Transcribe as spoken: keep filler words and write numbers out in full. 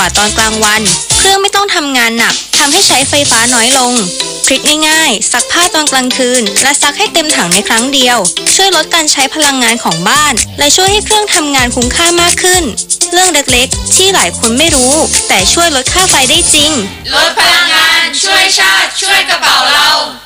ว่าตอนกลางวันเครื่องไม่ต้องทำงานหนักทำให้ใช้ไฟฟ้าน้อยลงทริคง่ายๆซักผ้าตอนกลางคืนและซักให้เต็มถังในครั้งเดียวช่วยลดการใช้พลังงานของบ้านและช่วยให้เครื่องทำงานคุ้มค่ามากขึ้นเรื่องเล็กๆที่หลายคนไม่รู้แต่ช่วยลดค่าไฟได้จริงลดพลังงานช่วยชาติช่วยกระเป๋าเรา